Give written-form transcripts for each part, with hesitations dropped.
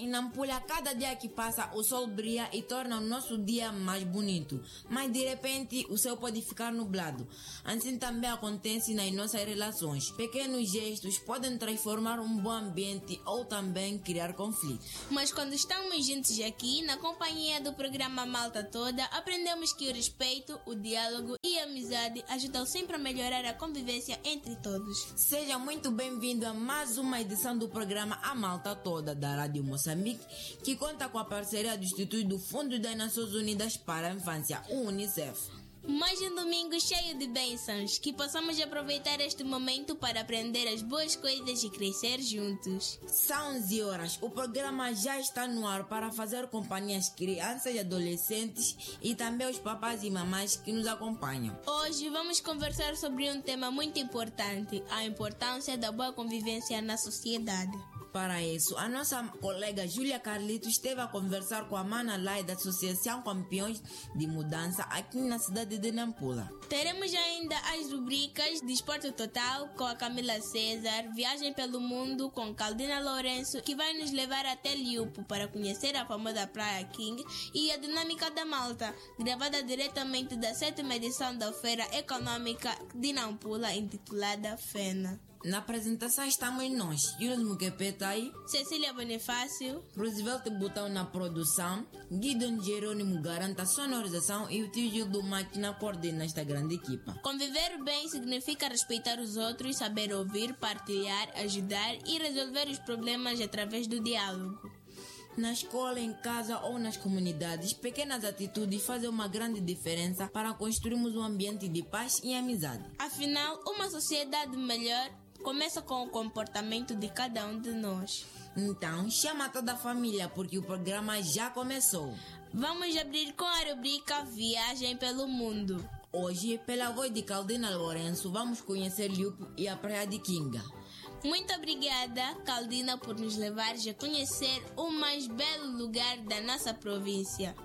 Em Nampula, cada dia que passa, o sol brilha e torna o nosso dia mais bonito. Mas de repente, o céu pode ficar nublado. Assim também acontece nas nossas relações. Pequenos gestos podem transformar um bom ambiente ou também criar conflitos. Mas quando estamos juntos aqui, na companhia do programa Malta Toda, aprendemos que o respeito, o diálogo e a amizade ajudam sempre a melhorar a convivência entre todos. Seja muito bem-vindo a mais uma edição do programa A Malta Toda, da Rádio Moçambique, que conta com a parceria do Instituto do Fundo das Nações Unidas para a Infância, o UNICEF. Mais um domingo cheio de bênçãos, que possamos aproveitar este momento para aprender as boas coisas e crescer juntos. São 11 horas, o programa já está no ar para fazer companhia às crianças e adolescentes e também aos papais e mamães que nos acompanham. Hoje vamos conversar sobre um tema muito importante, a importância da boa convivência na sociedade. Para isso, a nossa colega Júlia Carlito esteve a conversar com a Mana Lai da Associação Campeões de Mudança aqui na cidade de Nampula. Teremos ainda as rubricas Desporto Total com a Camila César, Viagem pelo Mundo com Caldina Lourenço, que vai nos levar até Liupo para conhecer a famosa Praia King, e a Dinâmica da Malta, gravada diretamente da 7ª edição da Feira Econômica de Nampula, intitulada FENA. Na apresentação estamos nós, Yunus Muquepeta aí, Cecília Bonifácio, Roosevelt Botão na produção, Guidon Jerônimo garanta a sonorização e o tio Gildo Máquina coordena esta grande equipa. Conviver bem significa respeitar os outros, saber ouvir, partilhar, ajudar e resolver os problemas através do diálogo. Na escola, em casa ou nas comunidades, pequenas atitudes fazem uma grande diferença para construirmos um ambiente de paz e amizade. Afinal, uma sociedade melhor começa com o comportamento de cada um de nós. Então, chama toda a família porque o programa já começou. Vamos abrir com a rubrica Viagem pelo Mundo. Hoje, pela voz de Caldina Lourenço, vamos conhecer Liupo e a Praia de Kinga. Muito obrigada, Caldina, por nos levar a conhecer o mais belo lugar da nossa província.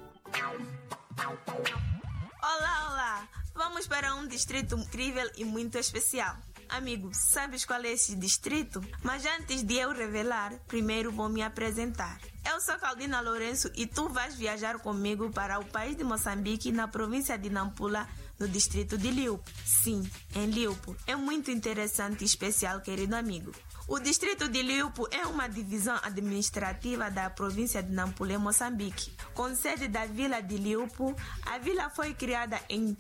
Olá! Vamos para um distrito incrível e muito especial. Amigo, sabes qual é esse distrito? Mas antes de eu revelar, primeiro vou me apresentar. Eu sou Caldina Lourenço e tu vais viajar comigo para o país de Moçambique, na província de Nampula, no distrito de Liupo. Sim, em Liupo. É muito interessante e especial, querido amigo. O distrito de Liupo é uma divisão administrativa da província de Nampula, em Moçambique. Com sede da vila de Liupo, a vila foi criada em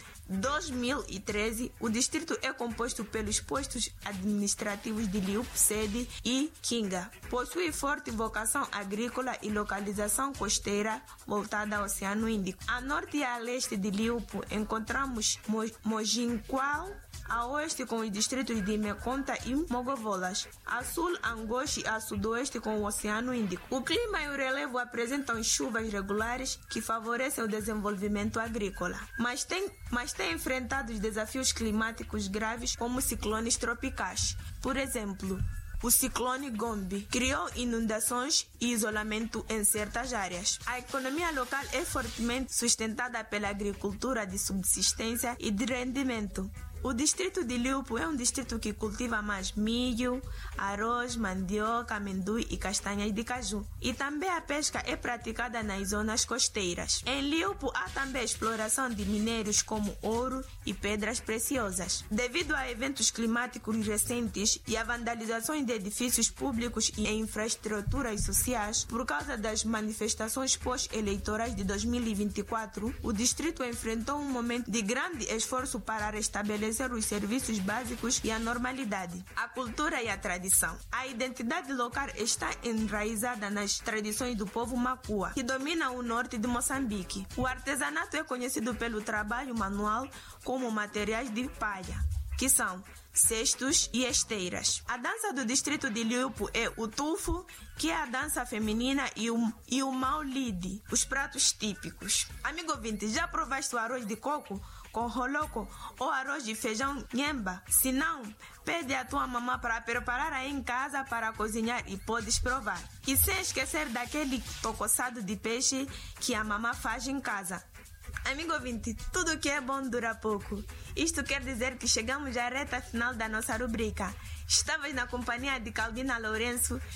2013. O distrito é composto pelos postos administrativos de Liupo, sede e Kinga. Possui forte vocação agrícola e localização costeira voltada ao Oceano Índico. A norte e a leste de Liupo encontramos Mojinqual, a oeste com os distritos de Meconta e Mogovolas, a sul Angoche e a sudoeste com o Oceano Índico. O clima e o relevo apresentam chuvas regulares que favorecem o desenvolvimento agrícola, mas tem enfrentado desafios climáticos graves como ciclones tropicais. Por exemplo, o ciclone Gombe criou inundações e isolamento em certas áreas. A economia local é fortemente sustentada pela agricultura de subsistência e de rendimento. O distrito de Liupo é um distrito que cultiva mais milho, arroz, mandioca, amendoim e castanhas de caju. E também a pesca é praticada nas zonas costeiras. Em Liupo há também a exploração de minérios como ouro e pedras preciosas. Devido a eventos climáticos recentes e a vandalizações de edifícios públicos e infraestruturas sociais, por causa das manifestações pós-eleitorais de 2024, o distrito enfrentou um momento de grande esforço para restabelecer os serviços básicos e a normalidade, a cultura e a tradição. A identidade local está enraizada nas tradições do povo Makua, que domina o norte de Moçambique. O artesanato é conhecido pelo trabalho manual como materiais de palha, que são cestos e esteiras. A dança do distrito de Liupo é o tufo, que é a dança feminina, e o maulidi, os pratos típicos. Amigo ouvinte, já provaste o arroz de coco com roloco ou arroz de feijão nhemba? Se não, pede a tua mamã para preparar aí em casa para cozinhar e podes provar. E sem esquecer daquele tocoçado de peixe que a mamã faz em casa. Amigo ouvinte, tudo que é bom dura pouco. Isto quer dizer que chegamos à reta final da nossa rubrica. Estavas na companhia de Caldina Lourenço